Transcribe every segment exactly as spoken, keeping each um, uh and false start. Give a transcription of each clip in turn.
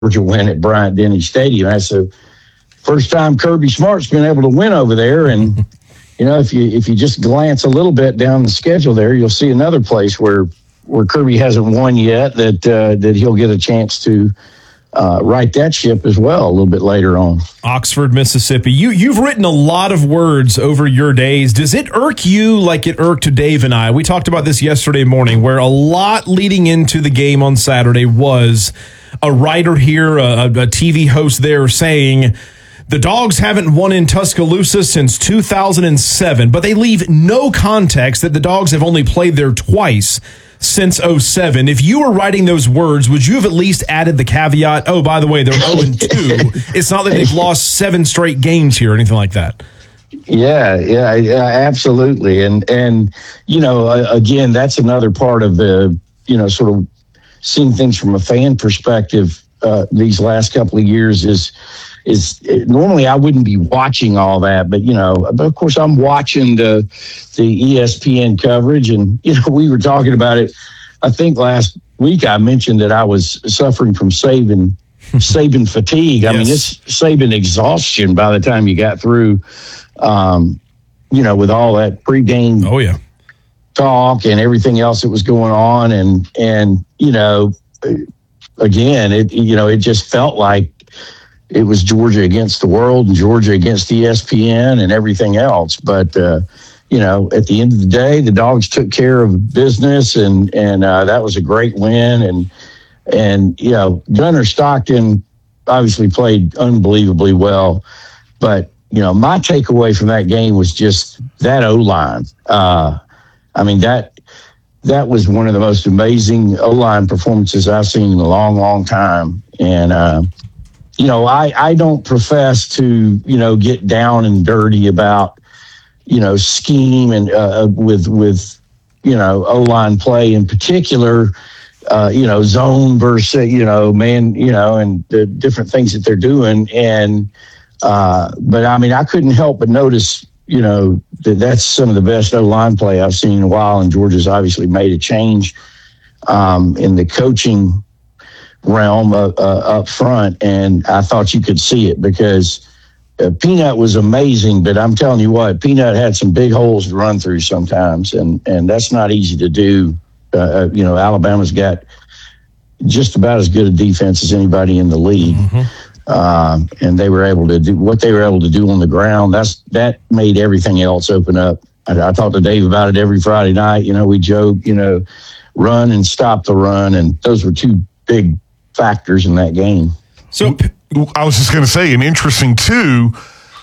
Georgia win at Bryant-Denny Stadium. That's the first time Kirby Smart's been able to win over there. And, you know, if you if you just glance a little bit down the schedule there, you'll see another place where, where Kirby hasn't won yet that uh, that he'll get a chance to Uh, right that ship as well a little bit later on. Oxford, Mississippi. You, you've written a lot of words over your days. Does it irk you like it irked Dave and I? We talked about this yesterday morning, where a lot leading into the game on Saturday was a writer here, a, a T V host there saying the Dogs haven't won in Tuscaloosa since two thousand seven, but they leave no context that the Dogs have only played there twice since oh seven. If you were writing those words, would you have at least added the caveat, oh, by the way, they're oh and two. It's not that they've lost seven straight games here or anything like that. Yeah, yeah, yeah, absolutely. And, and you know, again, that's another part of the, you know, sort of seeing things from a fan perspective uh, these last couple of years is, is normally I wouldn't be watching all that, but, you know, but of course I'm watching the, the E S P N coverage. And, you know, we were talking about it. I think last week I mentioned that I was suffering from Saban, Saban fatigue. I yes. mean, it's Saban exhaustion by the time you got through, um, you know, with all that pregame oh, yeah. talk and everything else that was going on. And, and, you know, again, it, you know, it just felt like it was Georgia against the world and Georgia against E S P N and everything else. But, uh, you know, at the end of the day, the Dogs took care of business, and, and uh, that was a great win. And, and you know, Gunnar Stockton obviously played unbelievably well. But, you know, my takeaway from that game was just that O-line. Uh, I mean, that that was one of the most amazing O-line performances I've seen in a long, long time. And, uh, you know, I, I don't profess to, you know, get down and dirty about, you know, scheme and uh, with, with, you know, O-line play in particular, uh, you know, zone versus, you know, man, you know, and the different things that they're doing. And, uh, but I mean, I couldn't help but notice, you know, that that's some of the best O-line play I've seen in a while. And Georgia's obviously made a change um, in the coaching realm uh, uh, up front, and I thought you could see it because uh, Peanut was amazing, but I'm telling you what, Peanut had some big holes to run through sometimes, and and that's not easy to do. Uh, you know, Alabama's got just about as good a defense as anybody in the league, mm-hmm. um, and they were able to do what they were able to do on the ground. That's that made everything else open up. I, I talk to Dave about it every Friday night. You know, we joke, you know, run and stop the run, and those were two big factors in that game. So I was just going to say, and interesting too,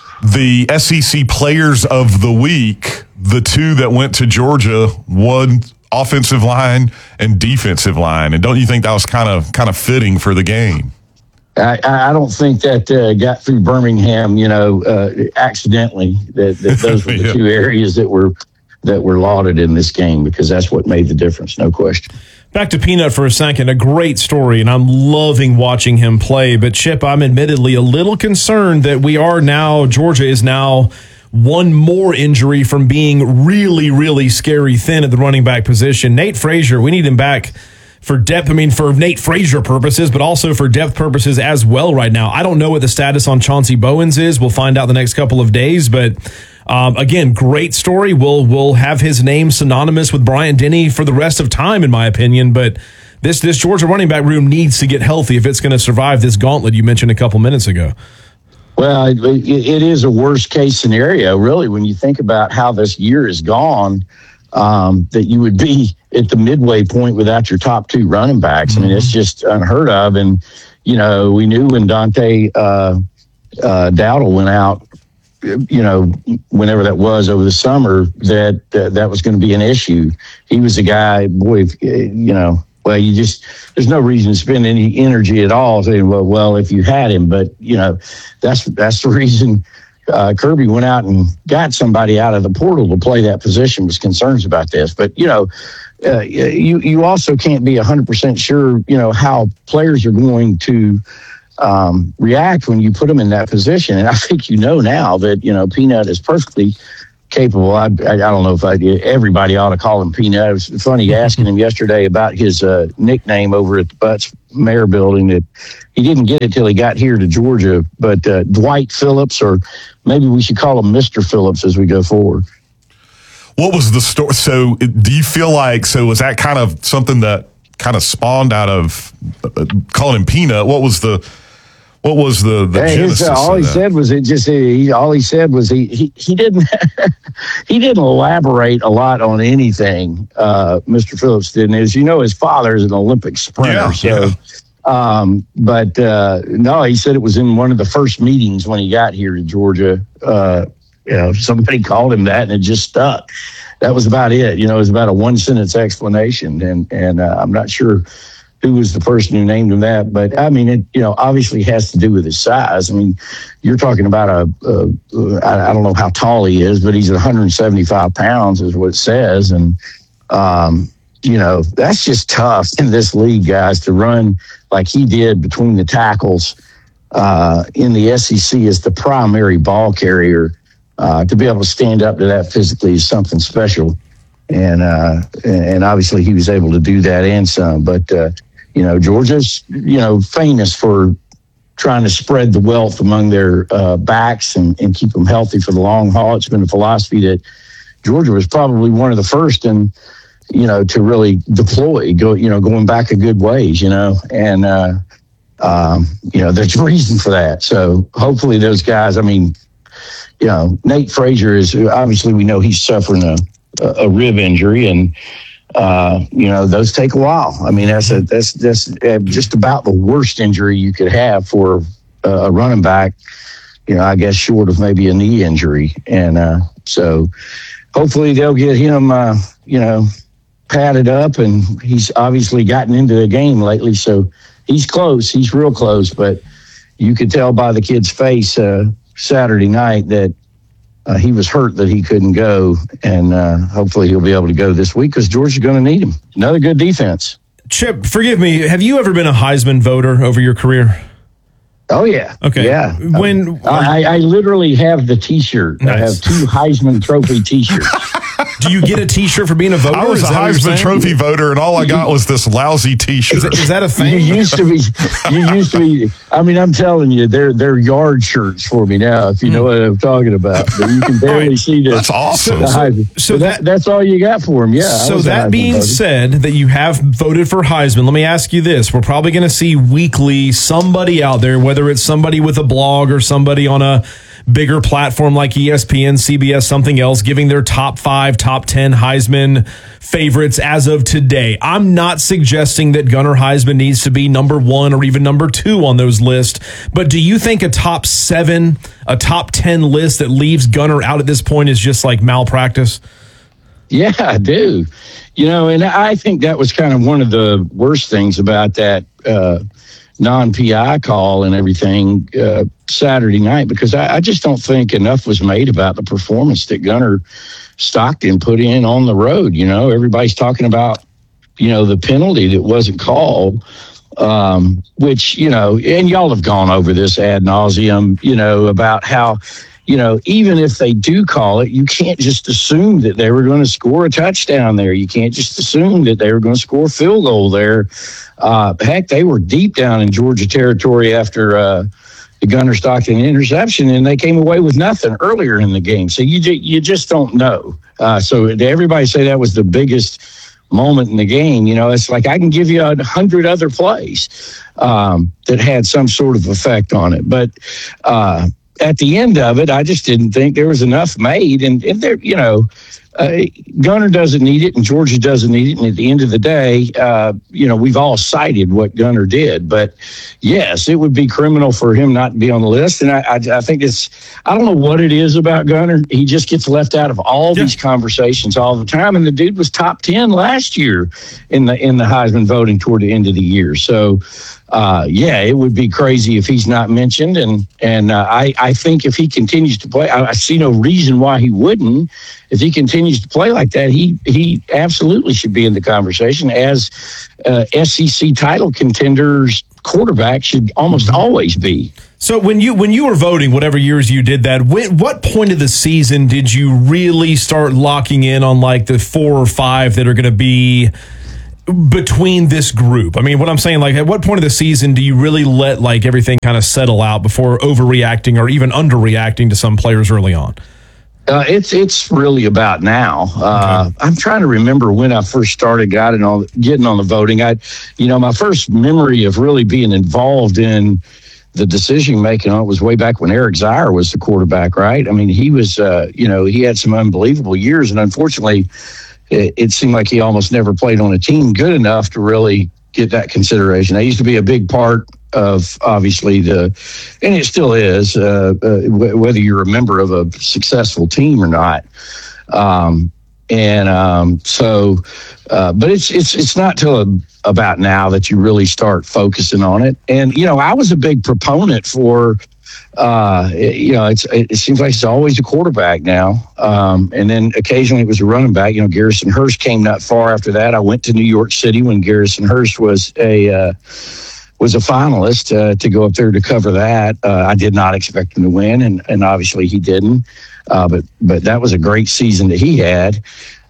the S E C players of the week, the two that went to Georgia, one offensive line and defensive line. And don't you think that was kind of kind of fitting for the game? I, I don't think that uh, got through Birmingham, you know, uh, accidentally. That, that those were the yeah. two areas that were that were lauded in this game, because that's what made the difference, no question. Back to Peanut for a second. A great story, and I'm loving watching him play. But, Chip, I'm admittedly a little concerned that we are now, Georgia is now one more injury from being really, really scary thin at the running back position. Nate Frazier, we need him back for depth. I mean, for Nate Frazier purposes, but also for depth purposes as well right now. I don't know what the status on Chauncey Bowens is. We'll find out the next couple of days, but Um, again, great story. We'll we'll have his name synonymous with Bryant-Denny for the rest of time, in my opinion. But this this Georgia running back room needs to get healthy if it's going to survive this gauntlet you mentioned a couple minutes ago. Well, it, it is a worst case scenario, really, when you think about how this year has gone. Um, that you would be at the midway point without your top two running backs. Mm-hmm. I mean, it's just unheard of. And you know, we knew when Dante uh, uh, Dowdle went out, you know, whenever that was over the summer, that uh, that was going to be an issue. He was a guy, boy, if, you know, well, you just, there's no reason to spend any energy at all saying, well, well, if you had him, but you know, that's, that's the reason uh, Kirby went out and got somebody out of the portal to play that position, was concerns about this. But, you know, uh, you, you also can't be a hundred percent sure, you know, how players are going to, Um, react when you put them in that position. And I think you know now that, you know, Peanut is perfectly capable. I, I, I don't know if I everybody ought to call him Peanut. It was funny asking him yesterday about his uh, nickname over at the Butts Mayor Building. That he didn't get it till he got here to Georgia. But uh, Dwight Phillips, or maybe we should call him Mister Phillips as we go forward. What was the story? So, do you feel like so was that kind of something that kind of spawned out of uh, calling him Peanut? What was the What was the, the hey, genesis? His, uh, all of he that? said was it just he, all he said was he he, he didn't he didn't elaborate a lot on anything. Uh, Mister Phillips didn't. As you know, his father is an Olympic sprinter. Yeah, so, yeah. Um, but uh, no, he said it was in one of the first meetings when he got here to Georgia. Uh, you know, somebody called him that, and it just stuck. That was about it. You know, it was about a one sentence explanation, and and uh, I'm not sure who was the person who named him that. But, I mean, it, you know, obviously has to do with his size. I mean, you're talking about a, a, a I don't know how tall he is, but he's one hundred seventy-five pounds is what it says. And, um, you know, that's just tough in this league, guys, to run like he did between the tackles uh, in the S E C as the primary ball carrier. Uh, to be able to stand up to that physically is something special. And, uh, and obviously he was able to do that and some. But, uh, you know, Georgia's, you know, famous for trying to spread the wealth among their uh, backs and, and keep them healthy for the long haul. It's been a philosophy that Georgia was probably one of the first and, you know, to really deploy, go, you know, going back a good ways, you know, and, uh, um, you know, there's a reason for that. So hopefully those guys, I mean, you know, Nate Frazier is obviously we know he's suffering a, a rib injury, and uh, you know those take a while. I mean, that's a, that's that's just about the worst injury you could have for a running back. You know, I guess short of maybe a knee injury, and uh, so hopefully they'll get him, uh, you know, padded up, and he's obviously gotten into the game lately, so he's close. He's real close, but you could tell by the kid's face uh, Saturday night that uh, he was hurt that he couldn't go, and uh, hopefully he'll be able to go this week because Georgia's going to need him. Another good defense. Chip, forgive me. Have you ever been a Heisman voter over your career? Oh, yeah. Okay. Yeah. When I, I literally have the T-shirt. Nice. I have two Heisman Trophy T-shirts. Do you get a T-shirt for being a voter? I was Is a that what you're Heisman saying? Trophy voter, and all I got was this lousy T-shirt. Is that, is that a You thing? used to be, you used to be, I mean, I'm telling you, they're, they're yard shirts for me now, if you know what I'm talking about. But you can barely see the, That's awesome. the Heisman. So So that, that- that's all you got for him. Yeah. I So was a that Heisman being voter. said, that you have voted for Heisman, let me ask you this. We're probably going to see weekly somebody out there, whether it's somebody with a blog or somebody on a bigger platform like E S P N, C B S, something else, giving their top five, top ten Heisman favorites as of today. I'm not suggesting that Gunnar Heisman needs to be number one or even number two on those lists, but do you think a top seven, a top ten list that leaves Gunnar out at this point is just like malpractice? Yeah, I do. You know, and I think that was kind of one of the worst things about that uh, non-P I call and everything uh, Saturday night, because I, I just don't think enough was made about the performance that Gunnar Stockton put in on the road. You know, everybody's talking about, you know, the penalty that wasn't called, um, which, you know, and y'all have gone over this ad nauseum, you know, about how, you know, even if they do call it, you can't just assume that they were going to score a touchdown there. You can't just assume that they were going to score a field goal there. Uh, heck, they were deep down in Georgia territory after uh, the Gunnar Stockton interception, and they came away with nothing earlier in the game. So you ju- you just don't know. Uh, so to everybody say that was the biggest moment in the game, you know, it's like I can give you a hundred other plays um, that had some sort of effect on it. But uh, at the end of it, I just didn't think there was enough made. And if there, you know, uh, Gunnar doesn't need it and Georgia doesn't need it. And at the end of the day, uh, you know, we've all cited what Gunnar did. But yes, it would be criminal for him not to be on the list. And I, I, I think it's, I don't know what it is about Gunnar. He just gets left out of all Yeah. these conversations all the time. And the dude was top ten last year in the in the Heisman voting toward the end of the year. So, uh, yeah, it would be crazy if he's not mentioned. And and uh, I, I think if he continues to play, I, I see no reason why he wouldn't. If he continues to play like that, he he absolutely should be in the conversation as uh, S E C title contenders quarterback should almost always be. So when you when you were voting, whatever years you did that, when, what point of the season did you really start locking in on like the four or five that are going to be between this group? I mean, what I'm saying, like, at what point of the season do you really let like everything kind of settle out before overreacting or even underreacting to some players early on? Uh, it's it's really about now. Uh, okay. I'm trying to remember when I first started getting on getting on the voting. I, you know, my first memory of really being involved in the decision making on it was way back when Eric Zier was the quarterback, right? I mean, he was, uh, you know, he had some unbelievable years, and unfortunately, it, it seemed like he almost never played on a team good enough to really get that consideration. That used to be a big part of obviously the, and it still is, uh, uh, w- whether you're a member of a successful team or not. Um, and um, so, uh, but it's it's it's not till a, about now that you really start focusing on it. And you know, I was a big proponent for, uh, it, you know, it's it seems like it's always a quarterback now, um, and then occasionally it was a running back. You know, Garrison Hurst came not far after that. I went to New York City when Garrison Hurst was a uh, was a finalist uh, to go up there to cover that. Uh, I did not expect him to win, and, and obviously he didn't. Uh, but but that was a great season that he had.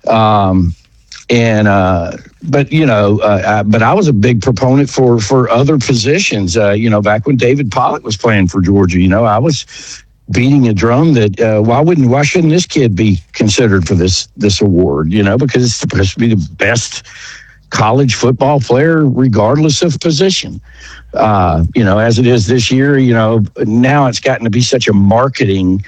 Um, and uh, but you know, uh, I, but I was a big proponent for for other positions. Uh, you know, back when David Pollock was playing for Georgia, you know, I was beating a drum that uh, why wouldn't why shouldn't this kid be considered for this this award? You know, because it's supposed to be the best college football player, regardless of position. Uh, you know, as it is this year, you know, now it's gotten to be such a marketing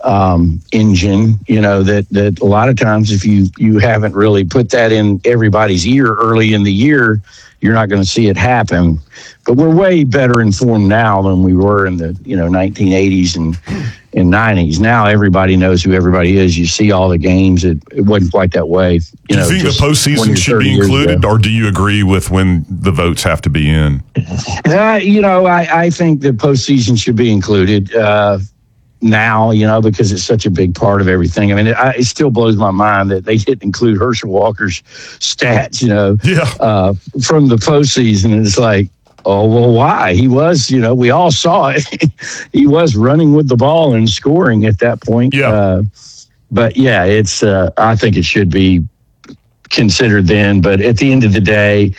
um, engine, you know, that, that a lot of times if you, you haven't really put that in everybody's ear early in the year, you're not going to see it happen. But we're way better informed now than we were in the, you know, nineteen eighties and, and nineties. Now everybody knows who everybody is. You see all the games. It, it wasn't quite that way. You do you know, think the postseason should be included, or do you agree with when the votes have to be in? Uh, you know, I, I think the postseason should be included uh, now, you know, because it's such a big part of everything. I mean, it, I, it still blows my mind that they didn't include Herschel Walker's stats, you know, yeah. uh, from the postseason. And it's like, oh, well, why? He was, you know, we all saw it. He was running with the ball and scoring at that point. Yeah. Uh, but, yeah, it's. Uh, I think it should be considered then. But at the end of the day,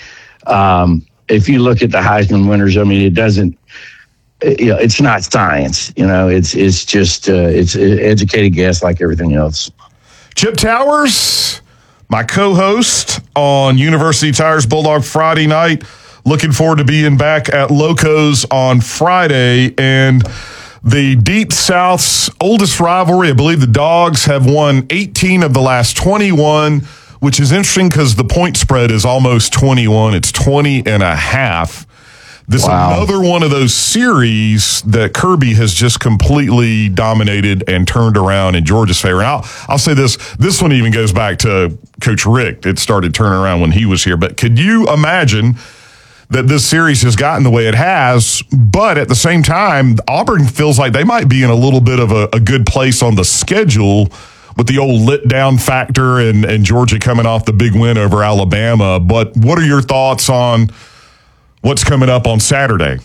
um, if you look at the Heisman winners, I mean, it doesn't, it, you know, it's not science. You know, it's it's just, uh, it's an educated guess like everything else. Chip Towers, my co-host on University Tires Bulldog Friday night. Looking forward to being back at Locos on Friday. And the Deep South's oldest rivalry, I believe the Dogs have won eighteen of the last twenty-one, which is interesting because the point spread is almost twenty-one. It's twenty and a half. This is wow. another one of those series that Kirby has just completely dominated and turned around in Georgia's favor. And I'll, I'll say this, this one even goes back to Coach Rick. It started turning around when he was here. But could you imagine that this series has gotten the way it has, but at the same time, Auburn feels like they might be in a little bit of a, a good place on the schedule with the old lit down factor and, and Georgia coming off the big win over Alabama. But what are your thoughts on what's coming up on Saturday?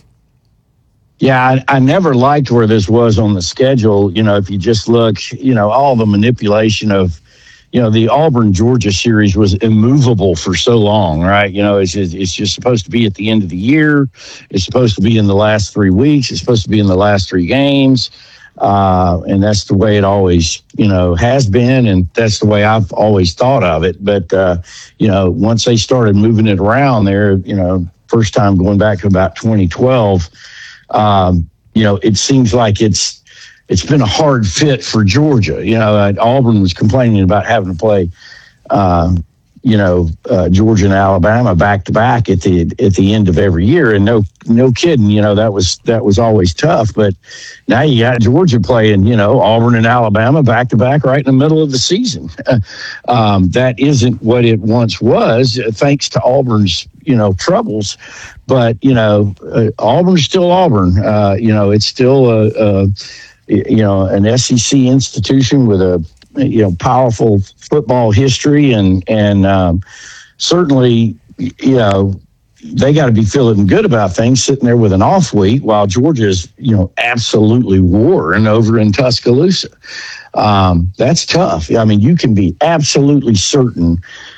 Yeah, I, I never liked where this was on the schedule. You know, if you just look, you know, all the manipulation of, you know, the Auburn-Georgia series was immovable for so long, right? You know, it's it's just supposed to be at the end of the year. It's supposed to be in the last three weeks. It's supposed to be in the last three games. Uh, and that's the way it always, you know, has been. And that's the way I've always thought of it. But, uh, you know, once they started moving it around there, you know, first time going back to about twenty twelve, um, you know, it seems like it's, it's been a hard fit for Georgia. You know, uh, Auburn was complaining about having to play, uh, you know, uh, Georgia and Alabama back to back at the at the end of every year, and no no kidding, you know, that was that was always tough. But now you got Georgia playing, you know, Auburn and Alabama back to back right in the middle of the season. um, that isn't what it once was, uh, thanks to Auburn's, you know, troubles. But you know, uh, Auburn's still Auburn. Uh, you know, it's still a. a you know, an S E C institution with a, you know, powerful football history. And, and um, certainly, you know, they got to be feeling good about things, sitting there with an off week while Georgia's, you know, absolutely warring over in Tuscaloosa. Um, that's tough. I mean, you can be absolutely certain,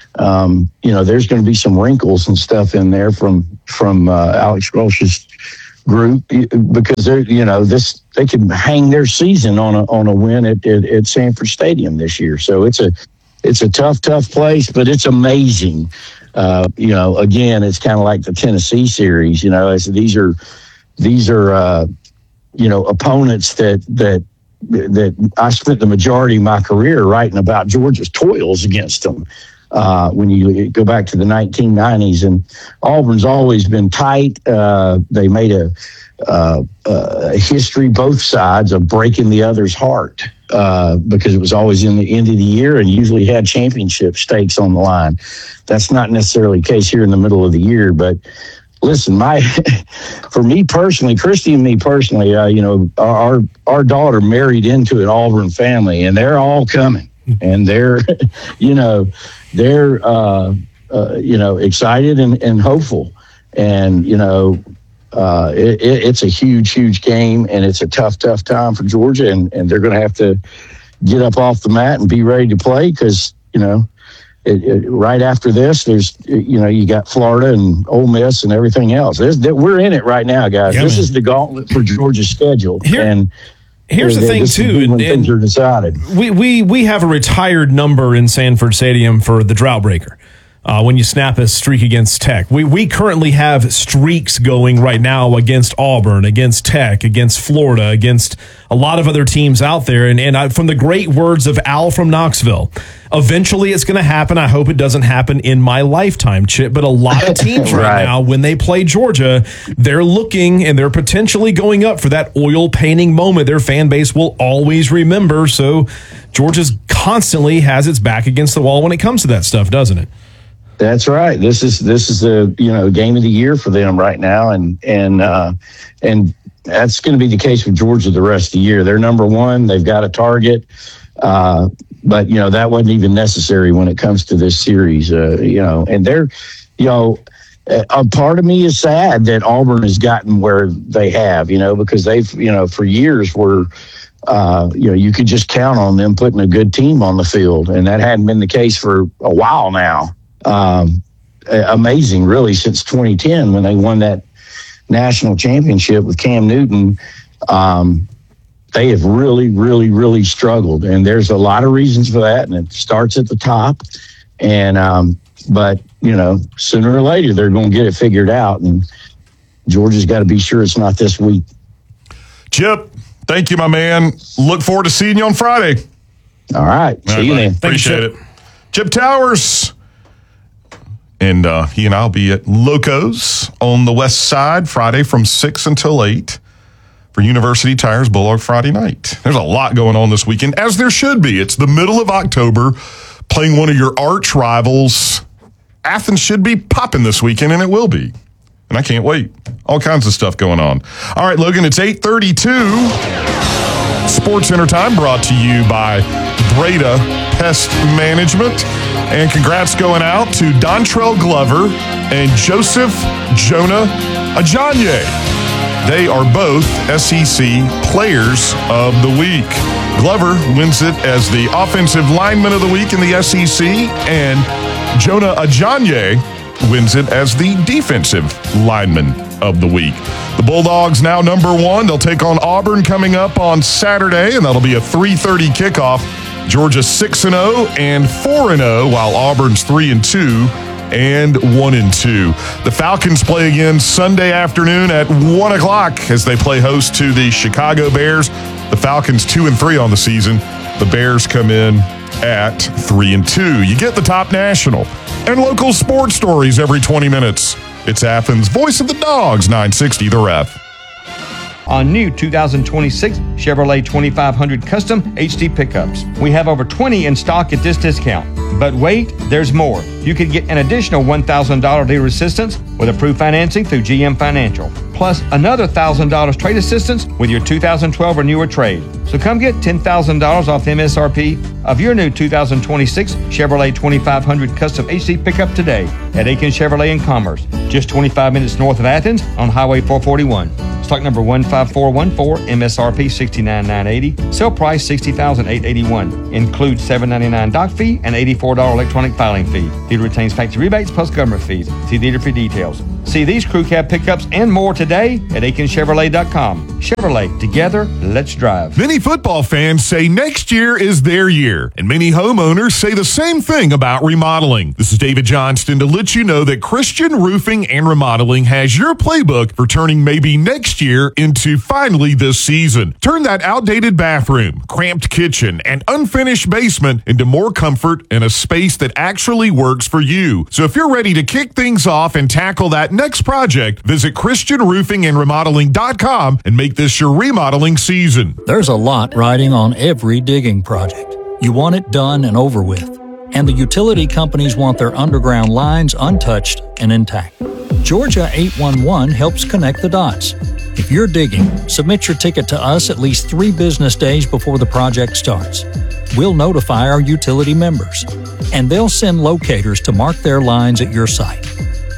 um, you know, there's going to be some wrinkles and stuff in there from from uh, Alex Gulch's group, because they're, you know, this they can hang their season on a on a win at, at, at Sanford Stadium this year. So it's a it's a tough, tough place, but it's amazing. Uh, you know, again, it's kind of like the Tennessee series. You know, as these are these are uh, you know, opponents that that. that I spent the majority of my career writing about Georgia's toils against them. Uh, when you go back to the nineteen nineties, and Auburn's always been tight. Uh, they made a, uh, a history, both sides, of breaking the other's heart uh, because it was always in the end of the year and usually had championship stakes on the line. That's not necessarily the case here in the middle of the year, but listen, my for me personally, Christy and me personally, uh, you know, our our daughter married into an Auburn family, and they're all coming, and they're, you know, they're uh, uh, you know, excited and, and hopeful, and you know, uh, it, it, it's a huge, huge game, and it's a tough, tough time for Georgia, and, and they're going to have to get up off the mat and be ready to play because, you know. It, it, right after this, there's, you know, you got Florida and Ole Miss and everything else. There's, we're in it right now, guys. Yeah, this man. is the gauntlet for Georgia's schedule. Here, and here's the thing, too. When and, things are decided. We, we, we have a retired number in Sanford Stadium for the drought breaker. Uh, when you snap a streak against Tech. We we currently have streaks going right now against Auburn, against Tech, against Florida, against a lot of other teams out there. And, and I, from the great words of Al from Knoxville, eventually it's going to happen. I hope it doesn't happen in my lifetime, Chip. But a lot of teams right. right now, when they play Georgia, they're looking and they're potentially going up for that oil painting moment their fan base will always remember. So Georgia's constantly has its back against the wall when it comes to that stuff, doesn't it? That's right. This is this is the you know game of the year for them right now, and and uh, and that's going to be the case with Georgia the rest of the year. They're number one. They've got a target, uh, but you know that wasn't even necessary when it comes to this series. Uh, you know, and they're you know a part of me is sad that Auburn has gotten where they have. You know, because they've you know for years were. Uh, you know, you could just count on them putting a good team on the field, and that hadn't been the case for a while now. Um, amazing, really, since twenty ten when they won that national championship with Cam Newton. Um, they have really, really, really struggled, and there's a lot of reasons for that. And it starts at the top, and um, but you know, sooner or later they're going to get it figured out, and Georgia's got to be sure it's not this week. Chip, thank you, my man. Look forward to seeing you on Friday. All right, see All right, you then. Appreciate Chip. it, Chip Towers. And uh, he and I will be at Locos on the west side Friday from six until eight for University Tires Bulldog Friday night. There's a lot going on this weekend, as there should be. It's the middle of October, playing one of your arch rivals. Athens should be popping this weekend, and it will be. And I can't wait. All kinds of stuff going on. All right, Logan, it's eight thirty-two. Sports Center time brought to you by Breda Pest Management. And congrats going out to Dontrell Glover and Joseph Jonah Ajanye. They are both S E C Players of the Week. Glover wins it as the Offensive Lineman of the Week in the S E C, and Jonah Ajanye wins it as the Defensive Lineman of the Week. The Bulldogs now number one. They'll take on Auburn coming up on Saturday, and that'll be a three thirty kickoff. Georgia six and oh and four and oh, while Auburn's three and two and one and two. The Falcons play again Sunday afternoon at one o'clock as they play host to the Chicago Bears. The Falcons two and three on the season. The Bears come in at three and two. You get the top national and local sports stories every twenty minutes. It's Athens' Voice of the Dogs, nine sixty The Ref. on new two thousand twenty-six Chevrolet twenty-five hundred Custom H D pickups. We have over twenty in stock at this discount. But wait, there's more. You could get an additional one thousand dollars dealer assistance with approved financing through G M Financial, plus another one thousand dollars trade assistance with your two thousand twelve or newer trade. So come get ten thousand dollars off M S R P of your new two thousand twenty-six Chevrolet twenty-five hundred Custom H D pickup today at Aiken Chevrolet in Commerce, just twenty-five minutes north of Athens on Highway four forty-one. Stock number one five four one four, M S R P sixty-nine thousand nine hundred eighty dollars, sale price sixty thousand eight hundred eighty-one dollars. Includes seven hundred ninety-nine dollars dock fee and eighty-four dollars electronic filing fee. Dealer retains factory rebates plus government fees. See dealer for details. See these crew cab pickups and more today at aiken chevrolet dot com. Chevrolet, together, let's drive. Many football fans say next year is their year, and many homeowners say the same thing about remodeling. This is David Johnston to let you know that Christian Roofing and Remodeling has your playbook for turning maybe next year into finally this season. Turn that outdated bathroom, cramped kitchen, and unfinished basement into more comfort and a space that actually works for you. So if you're ready to kick things off and tackle that next project, visit christian roofing and remodeling dot com and make this your remodeling season. There's a lot riding on every digging project. You want it done and over with. And the utility companies want their underground lines untouched and intact. Georgia eight one one helps connect the dots. If you're digging, submit your ticket to us at least three business days before the project starts. We'll notify our utility members, and they'll send locators to mark their lines at your site.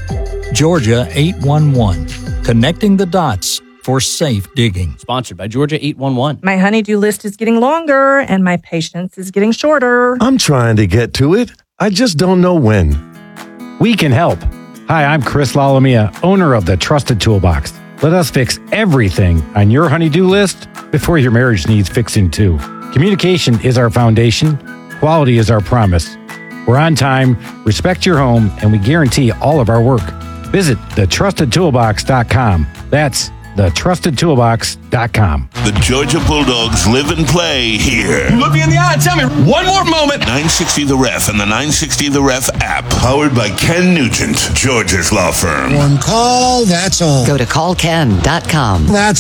Georgia eight one one, connecting the dots for safe digging. Sponsored by Georgia eight one one. My honey-do list is getting longer, and my patience is getting shorter. I'm trying to get to it. I just don't know when. We can help. Hi, I'm Chris Lalamia, owner of the Trusted Toolbox. Let us fix everything on your honey-do list before your marriage needs fixing too. Communication is our foundation. Quality is our promise. We're on time, respect your home, and we guarantee all of our work. Visit the trusted toolbox dot com. That's the trusted toolbox dot com. The Georgia Bulldogs live and play here. Look me in the eye and tell me one more moment. nine sixty The Ref and the nine sixty The Ref app. Powered by Ken Nugent, Georgia's law firm. One call, that's all. Go to call ken dot com. That's